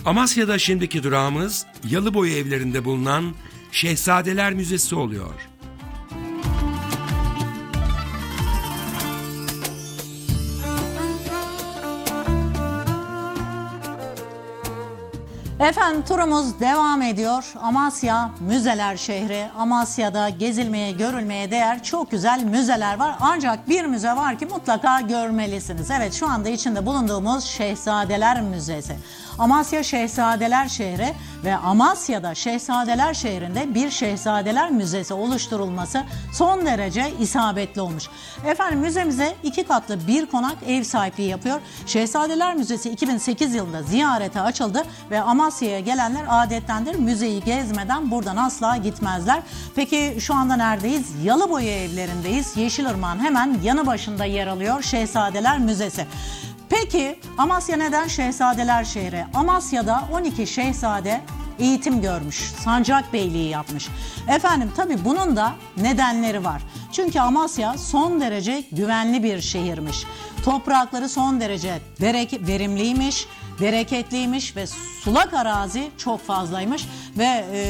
Amasya'da şimdiki durağımız Yalıboyu evlerinde bulunan Şehzadeler Müzesi oluyor. Efendim turumuz devam ediyor. Amasya müzeler şehri. Amasya'da gezilmeye, görülmeye değer çok güzel müzeler var. Ancak bir müze var ki mutlaka görmelisiniz. Evet, şu anda içinde bulunduğumuz Şehzadeler Müzesi. Amasya Şehzadeler şehri ve Amasya'da Şehzadeler şehrinde bir Şehzadeler Müzesi oluşturulması son derece isabetli olmuş. Efendim müzemize 2 katlı bir konak ev sahipliği yapıyor. Şehzadeler Müzesi 2008 yılında ziyarete açıldı ve Amasya'ya gelenler adettendir müzeyi gezmeden buradan asla gitmezler. Peki şu anda neredeyiz? Yalıboyu evlerindeyiz. Yeşilırmak'ın hemen yanı başında yer alıyor Şehzadeler Müzesi. Peki Amasya neden Şehzadeler şehri? Amasya'da 12 şehzade eğitim görmüş, sancakbeyliği yapmış. Efendim tabii bunun da nedenleri var. Çünkü Amasya son derece güvenli bir şehirmiş. Toprakları son derece verimliymiş, bereketliymiş ve sulak arazi çok fazlaymış ve